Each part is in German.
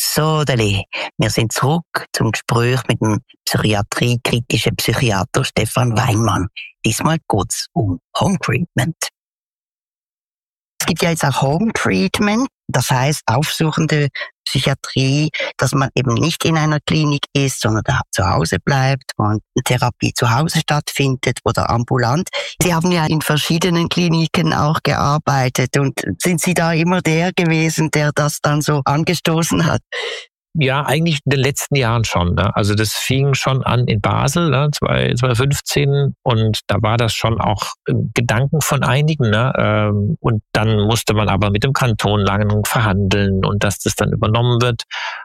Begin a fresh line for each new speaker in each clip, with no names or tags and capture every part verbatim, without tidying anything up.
Sodeli, wir sind zurück zum Gespräch mit dem psychiatriekritischen Psychiater Stefan Weinmann. Diesmal geht's um Home Treatment. Es gibt ja jetzt auch Home Treatment, das heißt aufsuchende Psychiatrie, dass man eben nicht in einer Klinik ist, sondern da zu Hause bleibt und Therapie zu Hause stattfindet oder ambulant. Sie haben ja in verschiedenen Kliniken auch gearbeitet und sind Sie da immer der gewesen, der das dann so angestoßen hat?
Ja, eigentlich in den letzten Jahren schon. Ne? Also das fing schon an in Basel, ne, zwanzig fünfzehn, und da war das schon auch Gedanken von einigen. Ne? Ähm, und dann musste man aber mit dem Kanton lange verhandeln und dass das dann übernommen wird.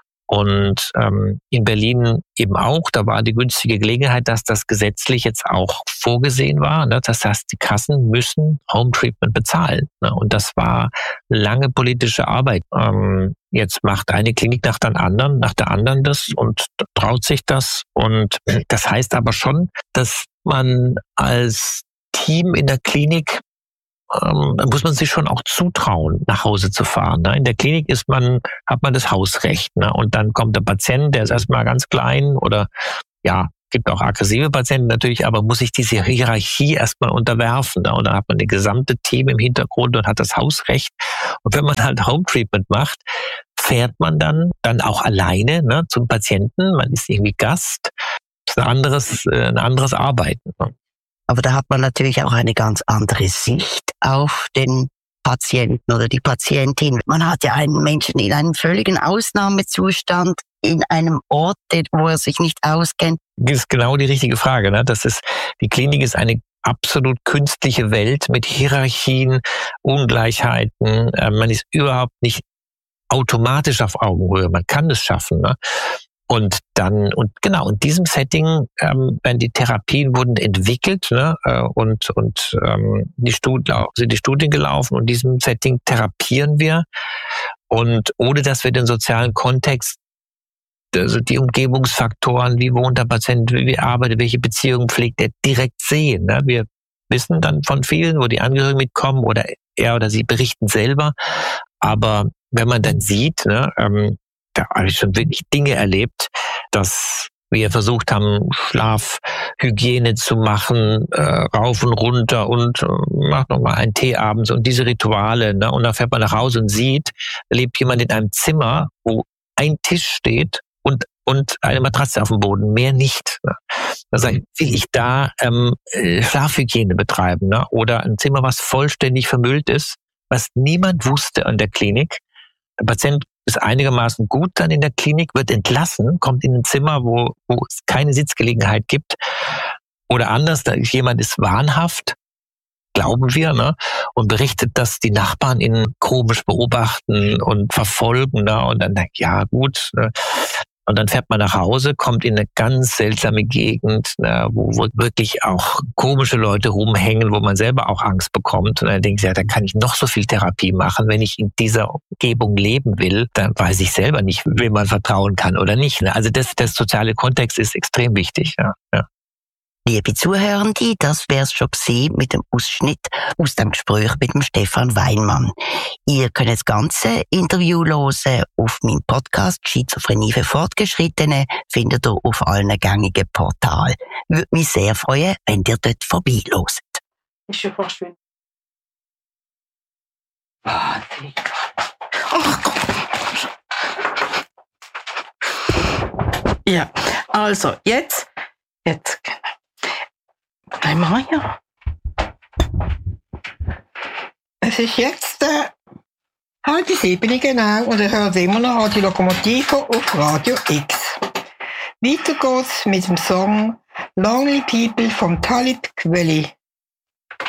Und ähm, in Berlin eben auch, da war die günstige Gelegenheit, dass das gesetzlich jetzt auch vorgesehen war. Ne? Das heißt, die Kassen müssen Home Treatment bezahlen. Ne? Und das war lange politische Arbeit. Ähm, jetzt macht eine Klinik nach der anderen, nach der anderen das und traut sich das. Und das heißt aber schon, dass man als Team in der Klinik Ähm, da muss man sich schon auch zutrauen, nach Hause zu fahren. Ne? In der Klinik ist man, hat man das Hausrecht. Ne? Und dann kommt der Patient, der ist erstmal ganz klein oder ja, gibt auch aggressive Patienten natürlich, aber muss sich diese Hierarchie erstmal unterwerfen. Ne? Und dann hat man das gesamte Team im Hintergrund und hat das Hausrecht. Und wenn man halt Home Treatment macht, fährt man dann, dann auch alleine, ne, zum Patienten. Man ist irgendwie Gast. Das ist ein anderes, äh, ein anderes Arbeiten. Ne?
Aber da hat man natürlich auch eine ganz andere Sicht auf den Patienten oder die Patientin. Man hat ja einen Menschen in einem völligen Ausnahmezustand, in einem Ort, wo er sich nicht auskennt.
Das ist genau die richtige Frage. Ne? Das ist, die Klinik ist eine absolut künstliche Welt mit Hierarchien, Ungleichheiten. Man ist überhaupt nicht automatisch auf Augenhöhe. Man kann es schaffen. Ne? Und dann, und genau, in diesem Setting ähm, werden die Therapien wurden entwickelt, ne, äh, und, und ähm, die Studien, sind die Studien gelaufen, und in diesem Setting therapieren wir. Und ohne dass wir den sozialen Kontext, also die Umgebungsfaktoren, wie wohnt der Patient, wie arbeitet, welche Beziehungen pflegt er, direkt sehen. Ne? Wir wissen dann von vielen, wo die Angehörigen mitkommen oder er oder sie berichten selber. Aber wenn man dann sieht, ne, ähm, da habe ich schon wirklich Dinge erlebt, dass wir versucht haben, Schlafhygiene zu machen, äh, rauf und runter und äh, macht noch mal einen Tee abends und diese Rituale. Ne? Und dann fährt man nach Hause und sieht, da lebt jemand in einem Zimmer, wo ein Tisch steht und und eine Matratze auf dem Boden, mehr nicht. Ne? Da sage ich, will ich da ähm, Schlafhygiene betreiben, ne? Oder ein Zimmer, was vollständig vermüllt ist, was niemand wusste an der Klinik. Der Patient ist einigermaßen gut dann in der Klinik, wird entlassen, kommt in ein Zimmer, wo, wo es keine Sitzgelegenheit gibt. Oder anders, da ist, jemand ist wahnhaft, glauben wir, ne, und berichtet, dass die Nachbarn ihn komisch beobachten und verfolgen. Ne, und dann denkt, ja gut, ne. Und dann fährt man nach Hause, kommt in eine ganz seltsame Gegend, ne, wo, wo wirklich auch komische Leute rumhängen, wo man selber auch Angst bekommt. Und dann denkt ja, da kann ich noch so viel Therapie machen. Wenn ich in dieser Umgebung leben will, dann weiß ich selber nicht, wem man vertrauen kann oder nicht. Ne? Also das, das soziale Kontext ist extrem wichtig. Ja, ja.
Liebe Zuhörende, das wär's schon gewesen mit dem Ausschnitt aus dem Gespräch mit dem Stefan Weinmann. Ihr könnt das ganze Interview hören auf meinem Podcast Schizophrenie für Fortgeschrittene, findet ihr auf allen gängigen Portalen. Würde mich sehr freuen, wenn ihr dort vorbeihört.
Ist schon fast schön. Wahnsinnig. Ach Gott. Ja, also jetzt, jetzt, Nein, Maja. Es ist jetzt äh, halb sieben genau und ihr hört immer noch Radio Lokomotive auf Radio X. Weiter geht's mit dem Song Lonely People von Talib Kweli.